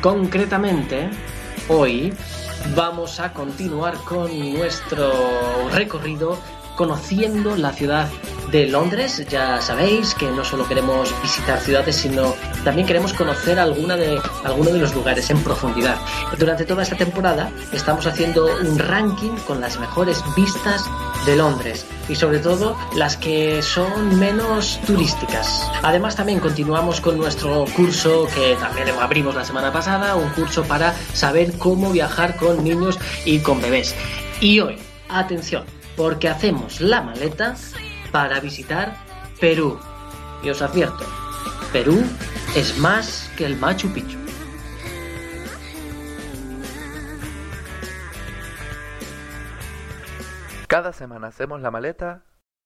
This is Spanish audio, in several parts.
Concretamente, hoy vamos a continuar con nuestro recorrido conociendo la ciudad de Londres. Ya sabéis que no solo queremos visitar ciudades, sino también queremos conocer alguno de los lugares en profundidad. Durante toda esta temporada estamos haciendo un ranking con las mejores vistas de Londres y sobre todo las que son menos turísticas. Además también continuamos con nuestro curso que también abrimos la semana pasada, un curso para saber cómo viajar con niños y con bebés. Y hoy, atención, porque hacemos la maleta para visitar Perú. Y os advierto, Perú es más que el Machu Picchu. Cada semana hacemos la maleta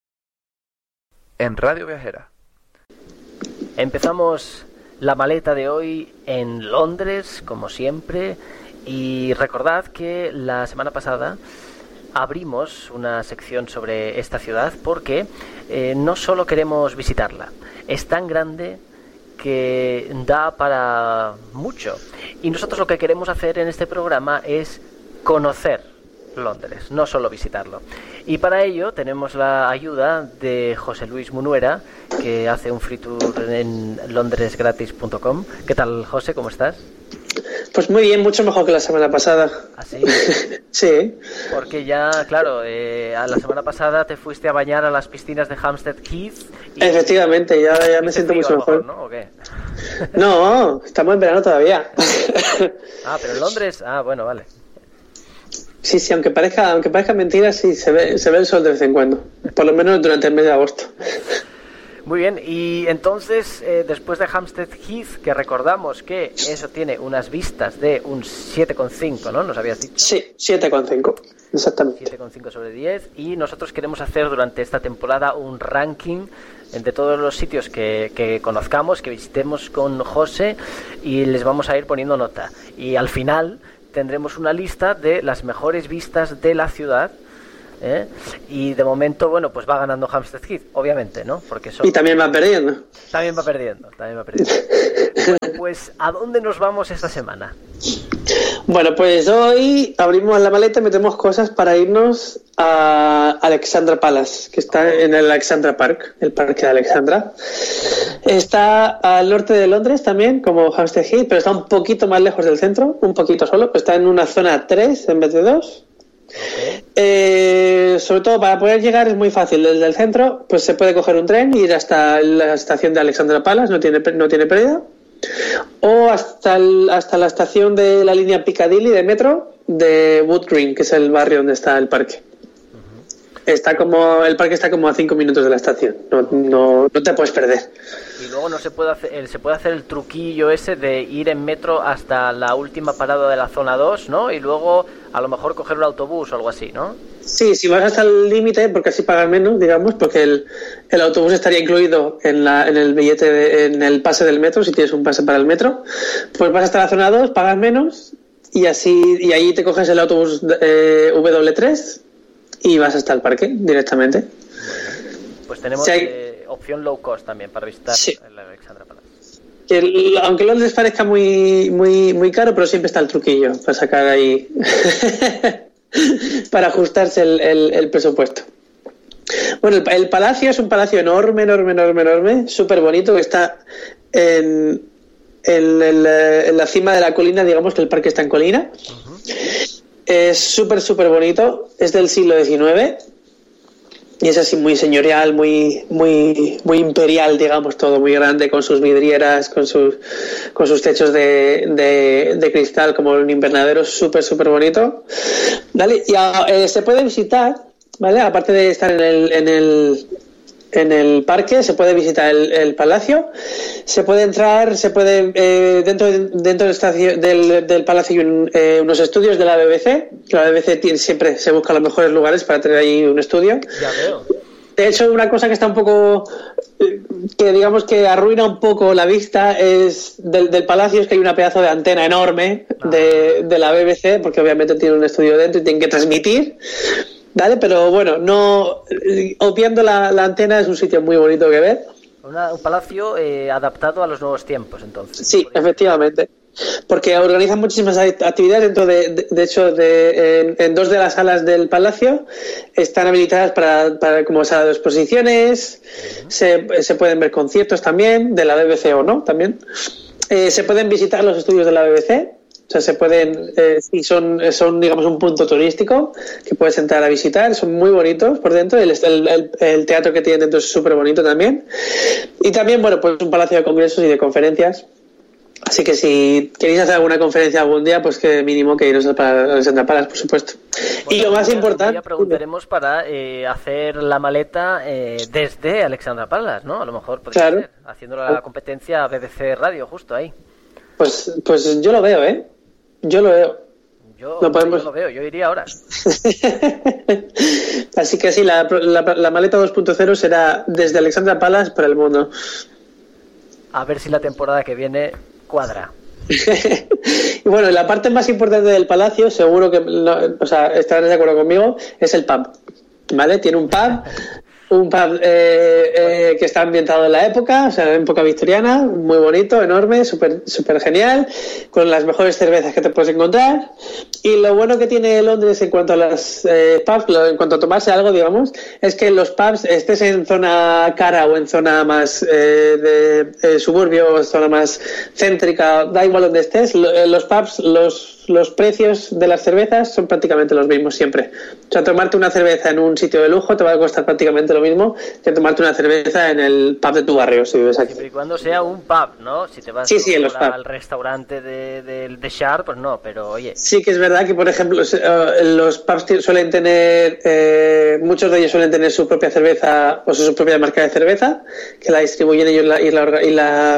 en Radio Viajera. Empezamos la maleta de hoy en Londres, como siempre, y recordad que la semana pasada abrimos una sección sobre esta ciudad porque no solo queremos visitarla, es tan grande que da para mucho. Y nosotros lo que queremos hacer en este programa es conocer Londres, no solo visitarlo. Y para ello tenemos la ayuda de José Luis Munuera, que hace un free tour en londresgratis.com. ¿Qué tal, José? ¿Cómo estás? Pues muy bien, mucho mejor que la semana pasada. ¿Ah, sí? Sí. Porque ya, claro, a la semana pasada te fuiste a bañar a las piscinas de Hampstead Heath. Efectivamente, ya me siento mucho mejor. ¿No? ¿O qué? No, estamos en verano todavía. Ah, pero en Londres, bueno, vale. Sí, aunque parezca mentira, sí, se ve el sol de vez en cuando. Por lo menos durante el mes de agosto. Muy bien, y entonces, después de Hampstead Heath, que recordamos que eso tiene unas vistas de un 7,5, ¿no? ¿Nos habías dicho? Sí, 7,5, exactamente. 7,5 sobre 10, y nosotros queremos hacer durante esta temporada un ranking de todos los sitios que conozcamos, que visitemos con José, y les vamos a ir poniendo nota. Y al final tendremos una lista de las mejores vistas de la ciudad. Y de momento, bueno, pues va ganando Hampstead Heath, obviamente, ¿no? Porque y también va perdiendo. También va perdiendo. Bueno, pues, ¿a dónde nos vamos esta semana? Bueno, pues hoy abrimos la maleta y metemos cosas para irnos a Alexandra Palace, que está en el Alexandra Park, el parque de Alexandra. Está al norte de Londres también, como Hampstead Heath, pero está un poquito más lejos del centro, un poquito solo, pues está en una zona 3 en vez de 2. Sobre todo para poder llegar es muy fácil. Desde el centro pues se puede coger un tren y ir hasta la estación de Alexandra Palace, no tiene pérdida, o hasta la estación de la línea Piccadilly de metro de Wood Green, que es el barrio donde está el parque. El parque está como a 5 minutos de la estación, no te puedes perder. Y luego no se puede hacer el truquillo ese de ir en metro hasta la última parada de la zona 2, ¿no? Y luego a lo mejor coger un autobús o algo así, ¿no? Sí, si vas hasta el límite, porque así pagas menos, digamos, porque el autobús estaría incluido en el billete, en el pase del metro, si tienes un pase para el metro, pues vas hasta la zona 2, pagas menos y ahí te coges el autobús W3 y vas hasta el parque directamente. Pues tenemos opción low cost también para visitar el Alexandra Palace. Aunque Londres parezca muy, muy, muy caro, pero siempre está el truquillo para sacar ahí para ajustarse el presupuesto. Bueno, el palacio es un palacio enorme, súper bonito, que está en la cima de la colina, digamos que el parque está en colina. Uh-huh. Es súper bonito, es del siglo XIX y es así muy señorial, muy imperial, digamos, todo muy grande, con sus vidrieras, con sus techos de cristal, como un invernadero, súper bonito. ¿Vale? Y se puede visitar, ¿vale? Aparte de estar en el parque, se puede visitar el palacio, se puede entrar, dentro del palacio hay unos estudios de la BBC, que la BBC siempre se busca los mejores lugares para tener ahí un estudio. Ya veo. De hecho, una cosa que está un poco, que digamos que arruina un poco la vista es del palacio, es que hay una pedazo de antena enorme de la BBC, porque obviamente tiene un estudio dentro y tienen que transmitir. ¿Vale? Pero bueno, no obviando la antena, es un sitio muy bonito que ver. Un palacio adaptado a los nuevos tiempos, entonces. Sí, efectivamente. porque organizan muchísimas actividades dentro de hecho, en dos de las salas del Palacio están habilitadas para como sala de exposiciones, se pueden ver conciertos también, de la BBC o no, también. Se pueden visitar los estudios de la BBC. O sea, se pueden, y son digamos un punto turístico que puedes entrar a visitar, son muy bonitos por dentro, el teatro que tienen dentro es súper bonito también, y también, bueno, pues un palacio de congresos y de conferencias, así que si queréis hacer alguna conferencia algún día, pues que mínimo que iros a Alexandra Palace, por supuesto. Bueno, y lo más importante... Ya preguntaremos para hacer la maleta desde Alexandra Palace, ¿no? A lo mejor podría ser, haciendo la competencia a BBC Radio, justo ahí. Pues yo lo veo, ¿eh? Yo lo veo. Yo lo veo, yo iría ahora. Así que sí, la maleta 2.0 será desde Alexandra Palace para el mundo. A ver si la temporada que viene cuadra. Y bueno, la parte más importante del palacio, seguro que estarán de acuerdo conmigo, es el pub. ¿Vale? Tiene un pub que está ambientado en la época, o sea, en época victoriana, muy bonito, enorme, súper genial, con las mejores cervezas que te puedes encontrar. Y lo bueno que tiene Londres en cuanto a las pubs, en cuanto a tomarse algo, digamos, es que los pubs, estés en zona cara o en zona más de suburbio o zona más céntrica, da igual donde estés, los pubs, los precios de las cervezas son prácticamente los mismos siempre. O sea, tomarte una cerveza en un sitio de lujo te va a costar prácticamente lo mismo que tomarte una cerveza en el pub de tu barrio, si vives aquí. Siempre y cuando sea un pub, ¿no? Si te vas al restaurante de Shard, pues no, pero oye. Sí que es verdad que, por ejemplo, los pubs suelen tener, muchos de ellos suelen tener su propia cerveza o su propia marca de cerveza, que la distribuyen ellos y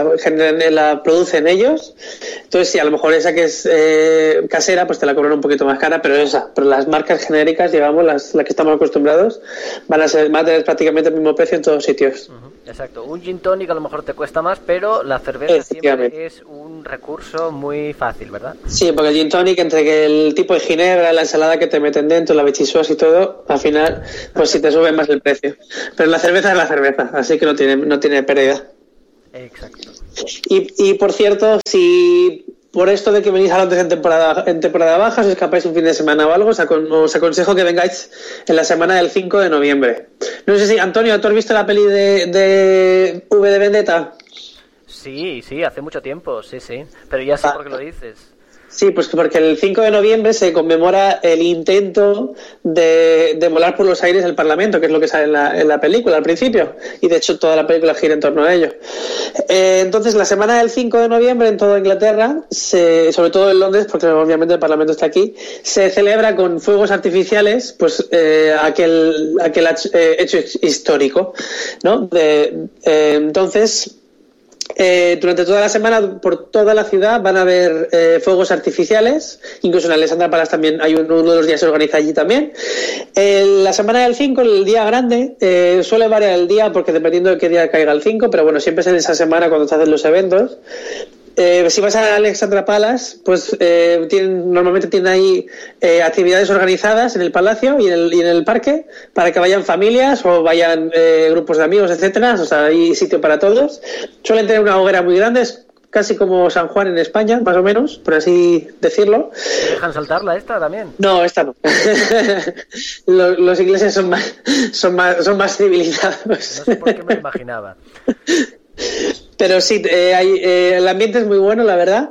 la producen ellos. Entonces, sí, a lo mejor esa que es casera, pues te la cobran un poquito más cara, pero las marcas genéricas, digamos, las que estamos acostumbrados, van a tener prácticamente el mismo precio en todos sitios. Exacto, un gin tonic a lo mejor te cuesta más, pero la cerveza siempre es un recurso muy fácil, ¿verdad? Sí, porque el gin tonic, entre que el tipo de ginebra, la ensalada que te meten dentro, la bichisauce y todo, al final, pues sí te sube más el precio. Pero la cerveza es la cerveza, así que no tiene pérdida. Exacto. Y por cierto, si por esto de que venís a Londres en temporada baja, os escapáis un fin de semana o algo, os aconsejo que vengáis en la semana del 5 de noviembre. No sé si, Antonio, ¿tú has visto la peli de V de Vendetta? Sí, hace mucho tiempo, sí, pero ya sé por qué lo dices. Sí, pues porque el 5 de noviembre se conmemora el intento de volar por los aires el Parlamento, que es lo que sale en la película al principio, y de hecho toda la película gira en torno a ello. Entonces, la semana del 5 de noviembre en toda Inglaterra, sobre todo en Londres, porque obviamente el Parlamento está aquí, se celebra con fuegos artificiales pues aquel hecho histórico, ¿no? Entonces, durante toda la semana por toda la ciudad van a haber fuegos artificiales, incluso en Alexandra Palace también hay uno de los días se organiza allí también. La semana del 5, el día grande, suele variar el día porque dependiendo de qué día caiga el 5, pero bueno, siempre es en esa semana cuando se hacen los eventos. Si vas a Alexandra Palace, pues normalmente tienen ahí actividades organizadas en el palacio y en el parque para que vayan familias o vayan grupos de amigos, etcétera. O sea, hay sitio para todos. Suelen tener una hoguera muy grande, es casi como San Juan en España, más o menos, por así decirlo. ¿Te dejan saltarla esta también? No, esta no. Los ingleses son más civilizados. No sé por qué me lo imaginaba. Pero sí, el ambiente es muy bueno, la verdad.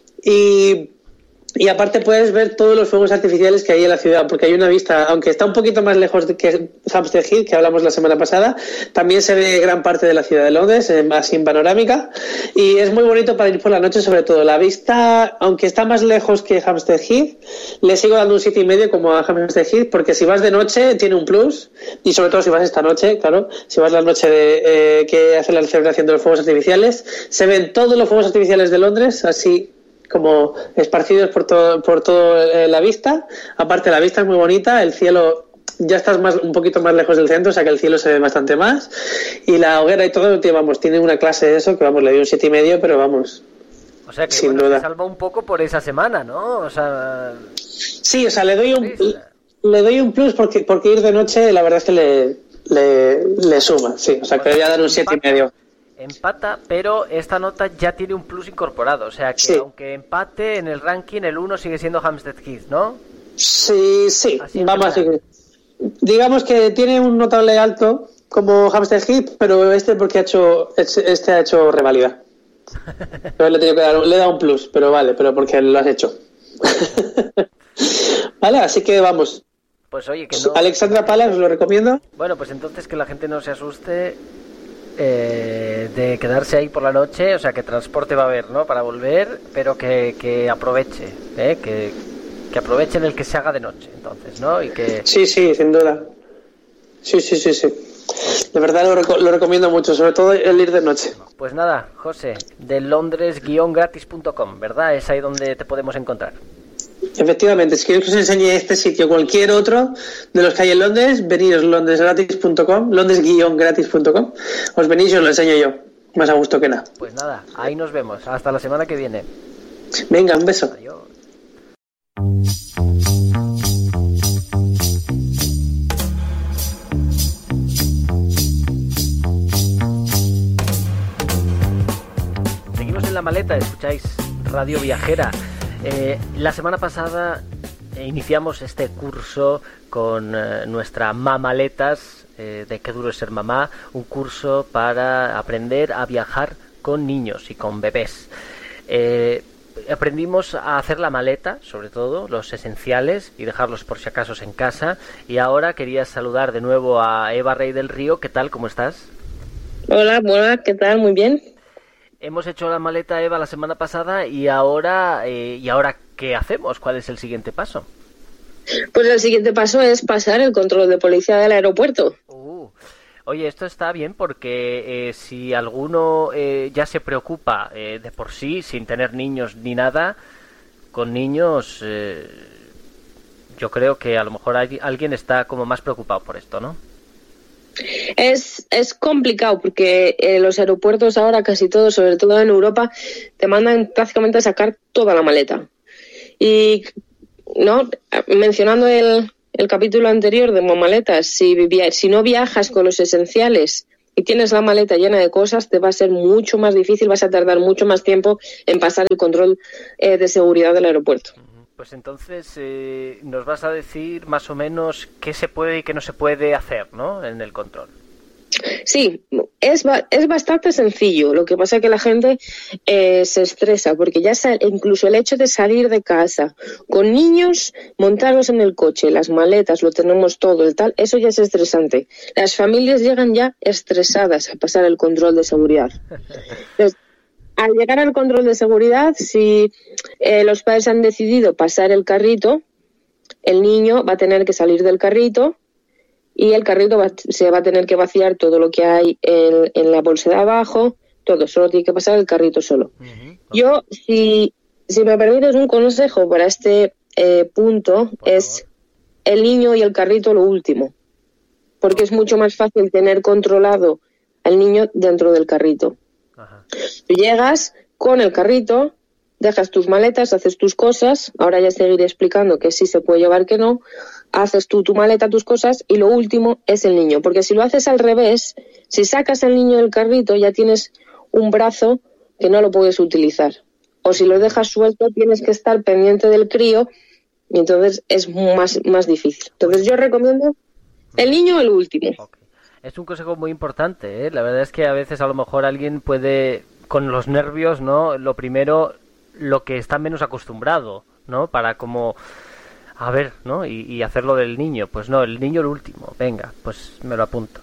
Y aparte puedes ver todos los fuegos artificiales que hay en la ciudad, porque hay una vista, aunque está un poquito más lejos que Hampstead Heath, que hablamos la semana pasada, también se ve gran parte de la ciudad de Londres, así en panorámica, y es muy bonito para ir por la noche, sobre todo. La vista, aunque está más lejos que Hampstead Heath, le sigo dando un 7,5 como a Hampstead Heath, porque si vas de noche tiene un plus, y sobre todo si vas esta noche, claro, si vas la noche que hace la celebración de los fuegos artificiales, se ven todos los fuegos artificiales de Londres, así como esparcidos por todo la vista. Aparte, la vista es muy bonita, el cielo, ya estás un poquito más lejos del centro, o sea que el cielo se ve bastante más, y la hoguera y todo, tiene una clase de eso que le doy un 7,5, pero vamos, o sea que sin duda. Se salva un poco por esa semana, ¿no? O sea, sí, o sea, le doy un plus porque ir de noche la verdad es que le suma, sí, o sea que le voy a dar un 7,5. Empata, pero esta nota ya tiene un plus incorporado. O sea que Sí. aunque empate en el ranking, el 1 sigue siendo Hampstead Heath, ¿no? Sí, Así en vamos a general. seguir. Digamos que tiene un notable alto como Hampstead Heath, pero porque ha hecho reválida. Pero le he dado un plus, pero vale, pero porque lo has hecho. Vale, así que vamos. Pues oye, que no... Alexandra Palace, os lo recomiendo. Bueno, pues entonces que la gente no se asuste de quedarse ahí por la noche, o sea que transporte va a haber, ¿no? Para volver, pero que aproveche, que aprovechen el que se haga de noche, entonces, ¿no? Y que... Sí, sin duda. Sí. De verdad lo recomiendo mucho, sobre todo el ir de noche. Pues nada, José, de londres-gratis.com, ¿verdad? Es ahí donde te podemos encontrar. Efectivamente, si queréis que os enseñe este sitio o cualquier otro de los que hay en Londres, veniros londresgratis.com, londres-gratis.com, os venís y os lo enseño yo, más a gusto que nada. Pues nada, ahí nos vemos, hasta la semana que viene. Venga, un beso. Adiós. Seguimos en la maleta, escucháis Radio Viajera. La semana pasada iniciamos este curso con nuestra Mamaletas, de Qué duro es ser mamá, un curso para aprender a viajar con niños y con bebés. Aprendimos a hacer la maleta, sobre todo, los esenciales, y dejarlos por si acaso en casa. Y ahora quería saludar de nuevo a Eva Rey del Río. ¿Qué tal? ¿Cómo estás? Hola, ¿qué tal? Muy bien. Hemos hecho la maleta, Eva, la semana pasada y ahora ¿qué hacemos? ¿Cuál es el siguiente paso? Pues el siguiente paso es pasar el control de policía del aeropuerto. Oye, esto está bien porque si alguno ya se preocupa de por sí, sin tener niños ni nada, con niños yo creo que a lo mejor alguien está como más preocupado por esto, ¿no? Es complicado porque los aeropuertos ahora casi todos, sobre todo en Europa, te mandan prácticamente a sacar toda la maleta. Y no mencionando el capítulo anterior de Mamaletas, si no viajas con los esenciales y tienes la maleta llena de cosas, te va a ser mucho más difícil, vas a tardar mucho más tiempo en pasar el control de seguridad del aeropuerto. Pues entonces nos vas a decir más o menos qué se puede y qué no se puede hacer, ¿no? En el control. Sí, es bastante sencillo. Lo que pasa es que la gente se estresa porque ya incluso el hecho de salir de casa con niños, montarlos en el coche, las maletas, lo tenemos todo, el tal, eso ya es estresante. Las familias llegan ya estresadas a pasar el control de seguridad. Entonces, al llegar al control de seguridad, si los padres han decidido pasar el carrito, el niño va a tener que salir del carrito y el carrito se va a tener que vaciar todo lo que hay en la bolsa de abajo, todo, solo tiene que pasar el carrito solo. Uh-huh. Yo, si me permites un consejo para este punto, es el niño y el carrito lo último, porque es mucho más fácil tener controlado al niño dentro del carrito. Ajá. Tú llegas con el carrito, dejas tus maletas, haces tus cosas, ahora ya seguiré explicando que sí se puede llevar, que no, haces tú tu maleta, tus cosas, y lo último es el niño, porque si lo haces al revés, si sacas al niño del carrito ya tienes un brazo que no lo puedes utilizar, o si lo dejas suelto tienes que estar pendiente del crío y entonces es más difícil. Entonces yo recomiendo el niño el último. Okay. Es un consejo muy importante, ¿eh? La verdad es que a veces a lo mejor alguien puede, con los nervios, ¿no? Lo primero, lo que está menos acostumbrado, ¿no? Para como, a ver, ¿no? Y hacerlo del niño. Pues no, el niño el último. Venga, pues me lo apunto.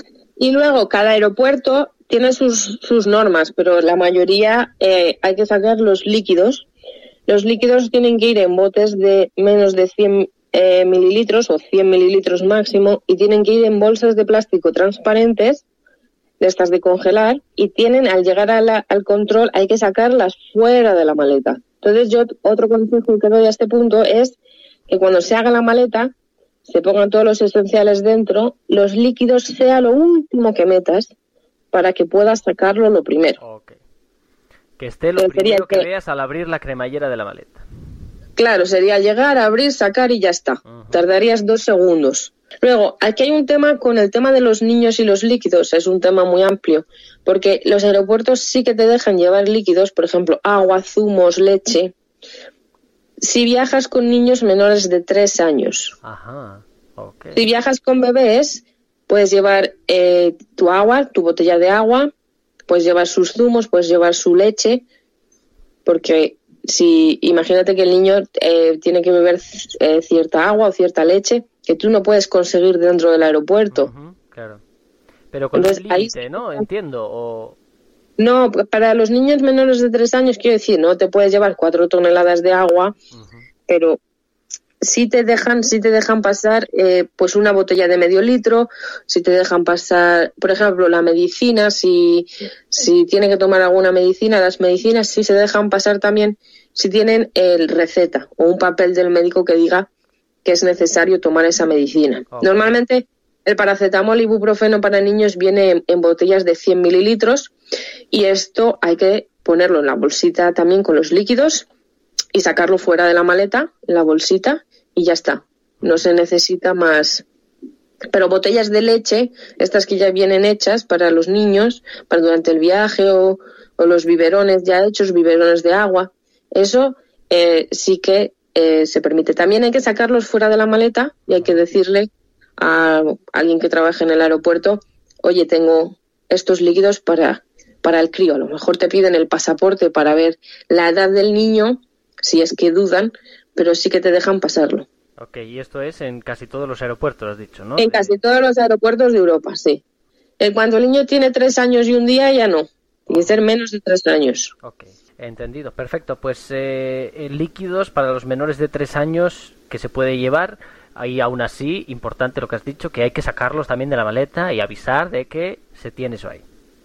Y luego, cada aeropuerto tiene sus normas, pero la mayoría hay que sacar los líquidos. Los líquidos tienen que ir en botes de menos de 100 mililitros o 100 mililitros máximo y tienen que ir en bolsas de plástico transparentes, de estas de congelar, y al llegar al control hay que sacarlas fuera de la maleta. Entonces yo otro consejo que doy a este punto es que cuando se haga la maleta se pongan todos los esenciales dentro, los líquidos sea lo último que metas para que puedas sacarlo lo primero. Okay. Que esté lo primero que veas al abrir la cremallera de la maleta. Claro, sería llegar, abrir, sacar y ya está. Uh-huh. Tardarías 2 segundos. Luego, aquí hay un tema con el tema de los niños y los líquidos, es un tema muy amplio, porque los aeropuertos sí que te dejan llevar líquidos, por ejemplo, agua, zumos, leche, si viajas con niños menores de 3 años. Ajá, ok. Si viajas con bebés, puedes llevar tu agua, tu botella de agua, puedes llevar sus zumos, puedes llevar su leche, porque si imagínate que el niño tiene que beber cierta agua o cierta leche que tú no puedes conseguir dentro del aeropuerto. Claro. Pero con Entonces, un límite, ¿no? Entiendo. O... No, para los niños menores de 3 años, quiero decir, no te puedes llevar 4 toneladas de agua, pero sí te dejan pasar pues una botella de medio litro, si te dejan pasar, por ejemplo, la medicina, si tiene que tomar alguna medicina, las medicinas sí se dejan pasar también si tienen el receta o un papel del médico que diga que es necesario tomar esa medicina. Okay. Normalmente el paracetamol y ibuprofeno para niños viene en botellas de 100 mililitros y esto hay que ponerlo en la bolsita también con los líquidos y sacarlo fuera de la maleta, en la bolsita, y ya está. No se necesita más. Pero botellas de leche, estas que ya vienen hechas para los niños, para durante el viaje o los biberones ya hechos, biberones de agua, eso sí que se permite. También hay que sacarlos fuera de la maleta y hay que decirle a alguien que trabaje en el aeropuerto, oye, tengo estos líquidos para el crío. A lo mejor te piden el pasaporte para ver la edad del niño, si es que dudan, pero sí que te dejan pasarlo. Ok, y esto es en casi todos los aeropuertos, has dicho, ¿no? En casi todos los aeropuertos de Europa, sí. En cuanto el niño tiene 3 años y un día, ya no. Tiene que ser menos de 3 años. Ok, entendido. Perfecto. Pues líquidos para los menores de 3 años que se puede llevar. Ahí aún así, importante lo que has dicho, que hay que sacarlos también de la maleta y avisar de que se tiene eso ahí.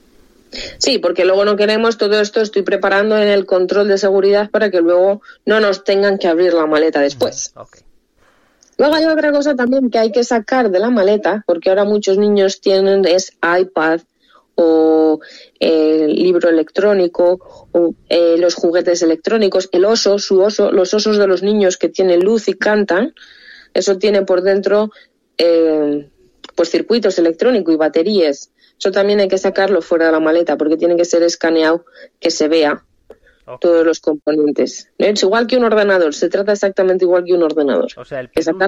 Sí, porque luego no queremos todo esto, estoy preparando en el control de seguridad para que luego no nos tengan que abrir la maleta después. Okay. Luego hay otra cosa también que hay que sacar de la maleta, porque ahora muchos niños tienen es iPad o libro electrónico o los juguetes electrónicos, el oso, los osos de los niños que tienen luz y cantan, eso tiene por dentro pues circuitos electrónicos y baterías. Eso también hay que sacarlo fuera de la maleta porque tiene que ser escaneado, que se vea todos los componentes. Es igual que un ordenador, se trata exactamente igual que un ordenador. O sea,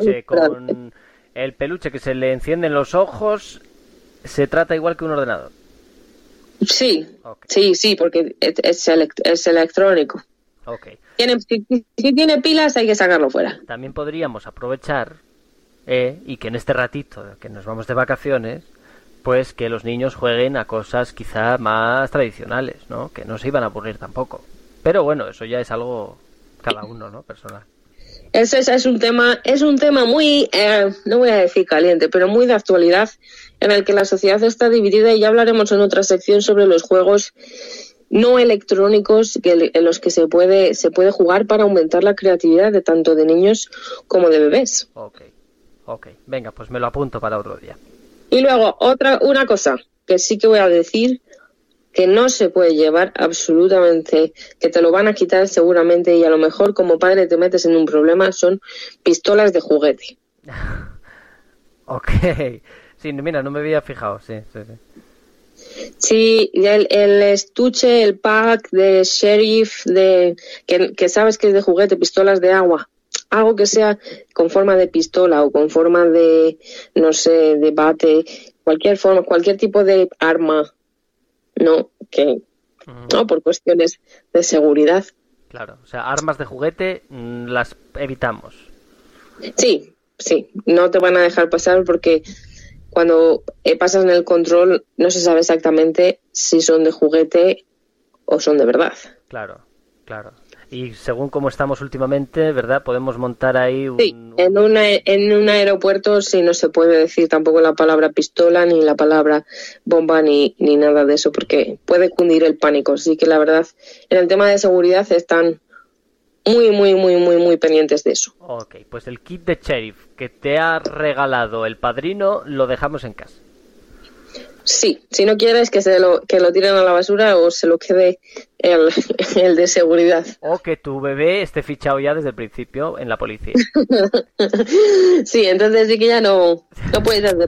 el peluche que se le encienden los ojos se trata igual que un ordenador. Sí, sí, porque es electrónico. Okay. Si tiene pilas hay que sacarlo fuera. También podríamos aprovechar y que en este ratito que nos vamos de vacaciones, pues que los niños jueguen a cosas quizá más tradicionales, ¿no? Que no se iban a aburrir tampoco. Pero bueno, eso ya es algo cada uno, ¿no? Personal. Ese es un tema muy, no voy a decir caliente, pero muy de actualidad, en el que la sociedad está dividida y ya hablaremos en otra sección sobre los juegos no electrónicos en los que se puede jugar para aumentar la creatividad de tanto de niños como de bebés. Ok. Venga, pues me lo apunto para otro día. Y luego, una cosa que sí que voy a decir, que no se puede llevar absolutamente, que te lo van a quitar seguramente y a lo mejor como padre te metes en un problema, son pistolas de juguete. Ok. Sí, mira, no me había fijado, sí. Sí, el estuche, el pack de sheriff, que sabes que es de juguete, pistolas de agua. Algo que sea con forma de pistola o con forma de, no sé, de bate, cualquier tipo de arma, no, no por cuestiones de seguridad. Claro, o sea, armas de juguete las evitamos. Sí, no te van a dejar pasar porque cuando pasas en el control no se sabe exactamente si son de juguete o son de verdad. Claro. Y según cómo estamos últimamente, ¿verdad? Podemos montar ahí en un aeropuerto sí no se puede decir tampoco la palabra pistola, ni la palabra bomba, ni nada de eso, porque puede cundir el pánico. Así que la verdad, en el tema de seguridad están muy pendientes de eso. Ok, pues el kit de sheriff que te ha regalado el padrino lo dejamos en casa. Sí, si no quieres que lo tiren a la basura o se lo quede el de seguridad. O que tu bebé esté fichado ya desde el principio en la policía. Sí, entonces sí que ya no puedes hacer.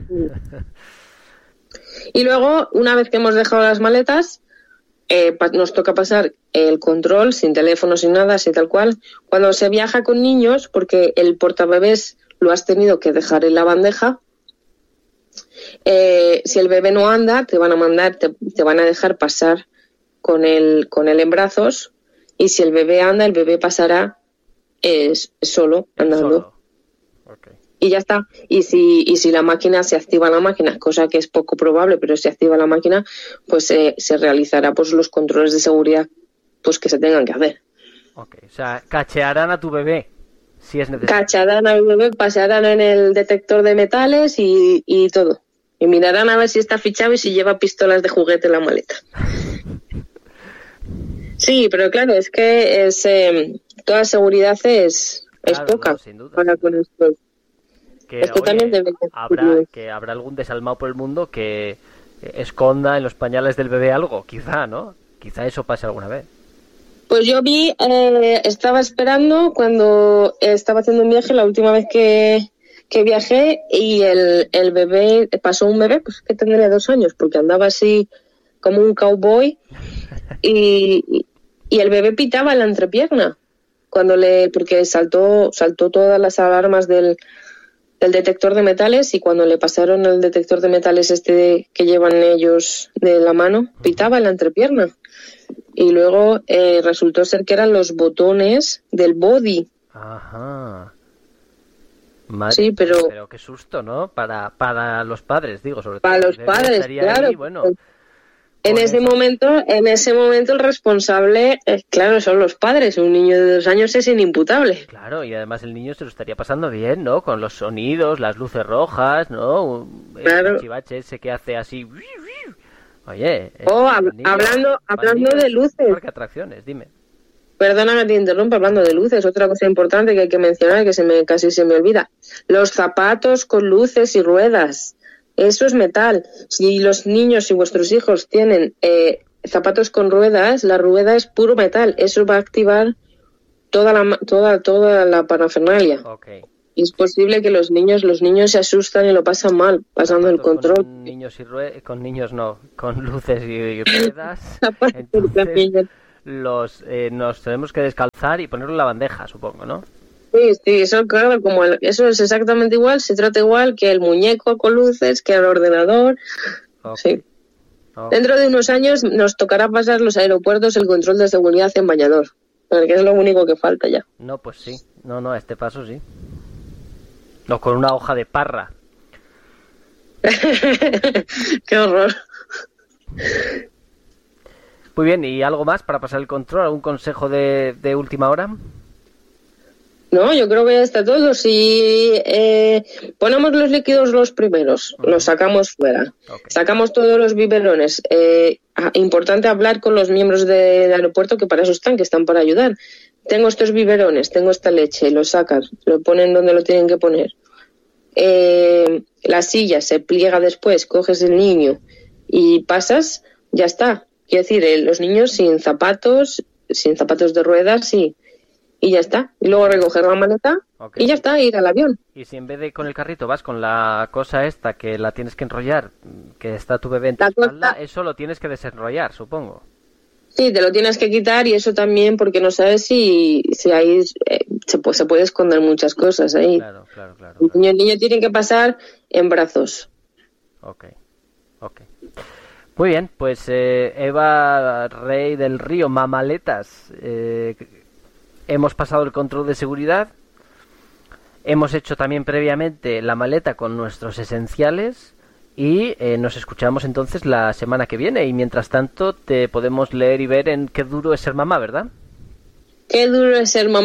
Y luego, una vez que hemos dejado las maletas, nos toca pasar el control sin teléfono, sin nada, así tal cual. Cuando se viaja con niños, porque el portabebés lo has tenido que dejar en la bandeja, si el bebé no anda, te van a dejar pasar con él en brazos, y si el bebé anda, el bebé pasará solo, andando. Solo. Okay. Y ya está. Y si la máquina, se activa la máquina, cosa que es poco probable, pero si activa la máquina, pues se realizará pues los controles de seguridad pues que se tengan que hacer. Okay. O sea, cachearán a tu bebé si es necesario. Cacharán al bebé, pasarán en el detector de metales y todo. Y mirarán a ver si está fichado y si lleva pistolas de juguete en la maleta. Sí, pero claro, es que toda seguridad es Claro, poca. no, sin duda. Para con esto. Que, Esto oye, también debe ser habrá algún desalmado por el mundo que esconda en los pañales del bebé algo, quizá, ¿no? Quizá eso pase alguna vez. Pues yo estaba esperando cuando estaba haciendo un viaje, la última vez que viajé, y el bebé, pasó un bebé, pues que tendría 2 años, porque andaba así como un cowboy, y el bebé pitaba en la entrepierna, porque saltó todas las alarmas del detector de metales, y cuando le pasaron el detector de metales que llevan ellos de la mano, pitaba en la entrepierna. Y luego resultó ser que eran los botones del body. Ajá. Madre, Sí, pero qué susto, ¿no? Para los padres, digo, sobre todo. para los El bebé padres, estaría claro. ahí, bueno, En con ese eso. momento el responsable, claro, son los padres. Un niño de 2 años es inimputable. Claro, y además el niño se lo estaría pasando bien, ¿no? Con los sonidos, las luces rojas, ¿no? Claro. El chivache ese que hace así. Oye. Hablando de luces. Parque de atracciones, dime. Perdona que te interrumpa, hablando de luces, otra cosa importante que hay que mencionar, que casi se me olvida. Los zapatos con luces y ruedas. Eso es metal. Si los niños y vuestros hijos tienen zapatos con ruedas, la rueda es puro metal. Eso va a activar toda la parafernalia. Okay. Y es posible que los niños se asustan y lo pasan mal, pasando el control. Con niños no, con luces y ruedas. Zapatos Entonces, nos tenemos que descalzar y ponerlo en la bandeja, supongo, ¿no? Sí, eso claro, eso es exactamente igual, se trata igual que el muñeco con luces, que el ordenador. Okay. Sí. Okay. Dentro de unos años nos tocará pasar los aeropuertos el control de seguridad en bañador, porque es lo único que falta ya. No, pues sí, no, a este paso sí. No, con una hoja de parra. Qué horror. Muy bien, ¿y algo más para pasar el control? ¿Algún consejo de última hora? No, yo creo que ya está todo. Si ponemos los líquidos los primeros, los sacamos fuera. Okay. Sacamos todos los biberones. Importante hablar con los miembros del aeropuerto, que para eso están, que están para ayudar. Tengo estos biberones, tengo esta leche, lo sacas, lo ponen donde lo tienen que poner. La silla se pliega después, coges el niño y pasas, ya está. Quiero decir, los niños sin zapatos de ruedas, sí. Y ya está. Y luego recoger la maleta, okay. Y ya está, ir al avión. Y si en vez de con el carrito vas con la cosa esta que la tienes que enrollar, que está tu bebé en tu espalda, eso lo tienes que desenrollar, supongo. Sí, te lo tienes que quitar, y eso también porque no sabes si ahí se puede esconder muchas cosas ahí. Claro. El niño tiene que pasar en brazos. Ok. Muy bien, pues Eva Rey del Río, Mamaletas, hemos pasado el control de seguridad, hemos hecho también previamente la maleta con nuestros esenciales y nos escuchamos entonces la semana que viene, y mientras tanto te podemos leer y ver en Qué duro es ser mamá, ¿verdad? Qué duro es ser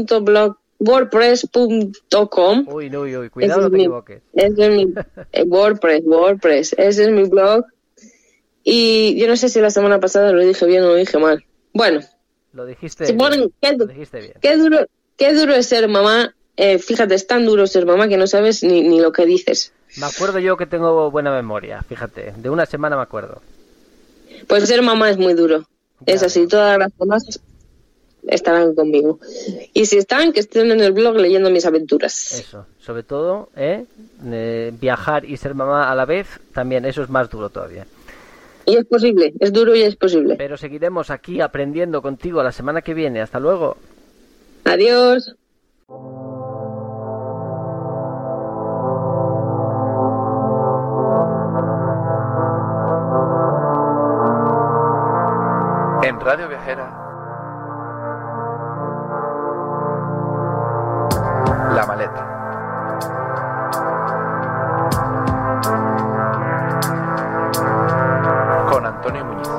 mamá.blogspot.com. Uy, cuidado, no te equivoques. Ese es mi WordPress, ese es mi blog. Y yo no sé si la semana pasada lo dije bien o lo dije mal. Bueno, lo dijiste bien. Qué duro es ser mamá. fíjate, es tan duro ser mamá que no sabes ni lo que dices. Me acuerdo yo que tengo buena memoria, fíjate, de una semana me acuerdo. Pues ser mamá es muy duro. Claro. Es así, todas las demás estarán conmigo. Y si están, que estén en el blog leyendo mis aventuras. Eso, sobre todo, viajar y ser mamá a la vez, también eso es más duro todavía. Y es posible, es duro y es posible. Pero seguiremos aquí aprendiendo contigo la semana que viene. Hasta luego. Adiós. En Radio Viajera, La Maleta. Con Antonio Muñiz.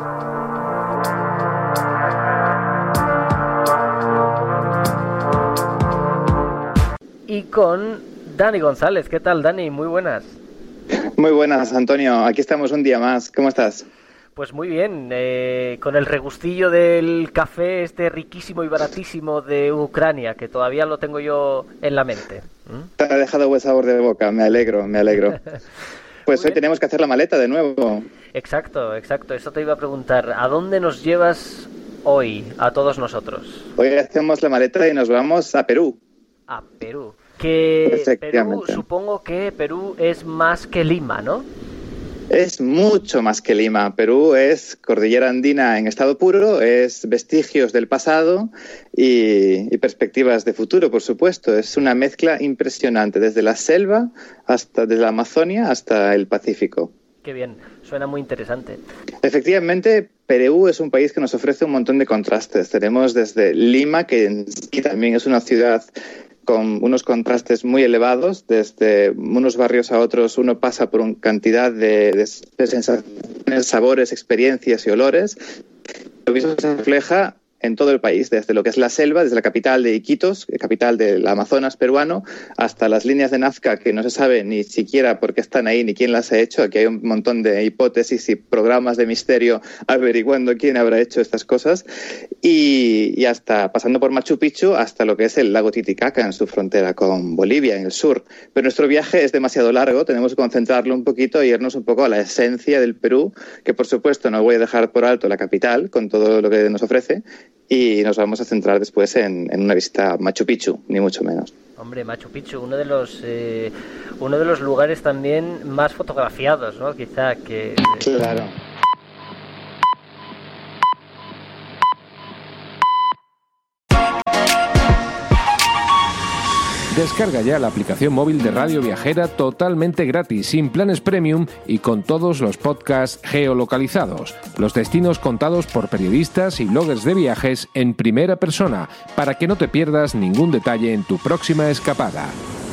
Y con Dani González. ¿Qué tal, Dani? Muy buenas. Muy buenas, Antonio. Aquí estamos un día más. ¿Cómo estás? Pues muy bien, con el regustillo del café riquísimo y baratísimo de Ucrania, que todavía lo tengo yo en la mente. Te ha dejado buen sabor de boca, me alegro. Pues hoy tenemos que hacer la maleta de nuevo. Exacto, eso te iba a preguntar. ¿A dónde nos llevas hoy, a todos nosotros? Hoy hacemos la maleta y nos vamos a Perú. A Perú. Que Efectivamente. Perú, supongo que Perú es más que Lima, ¿no? Es mucho más que Lima. Perú es cordillera andina en estado puro, es vestigios del pasado y perspectivas de futuro, por supuesto. Es una mezcla impresionante, desde la selva desde la Amazonia hasta el Pacífico. Qué bien, suena muy interesante. Efectivamente, Perú es un país que nos ofrece un montón de contrastes. Tenemos desde Lima, que en sí también es una ciudad con unos contrastes muy elevados, desde unos barrios a otros uno pasa por una cantidad de sensaciones, sabores, experiencias y olores. Lo mismo se refleja en todo el país, desde lo que es la selva, desde la capital de Iquitos, capital del Amazonas peruano, hasta las líneas de Nazca, que no se sabe ni siquiera por qué están ahí ni quién las ha hecho. Aquí hay un montón de hipótesis y programas de misterio averiguando quién habrá hecho estas cosas. Y hasta pasando por Machu Picchu hasta lo que es el lago Titicaca en su frontera con Bolivia, en el sur. Pero nuestro viaje es demasiado largo, tenemos que concentrarlo un poquito y irnos un poco a la esencia del Perú, que por supuesto no voy a dejar por alto la capital con todo lo que nos ofrece, y nos vamos a centrar después en una visita a Machu Picchu, ni mucho menos. Hombre, Machu Picchu, uno de los lugares también más fotografiados, ¿no? Quizá que... Claro. Descarga ya la aplicación móvil de Radio Viajera totalmente gratis, sin planes premium y con todos los podcasts geolocalizados. Los destinos contados por periodistas y bloggers de viajes en primera persona, para que no te pierdas ningún detalle en tu próxima escapada.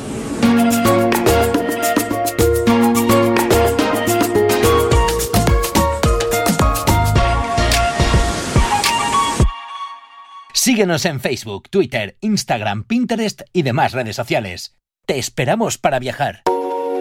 Síguenos en Facebook, Twitter, Instagram, Pinterest y demás redes sociales. Te esperamos para viajar.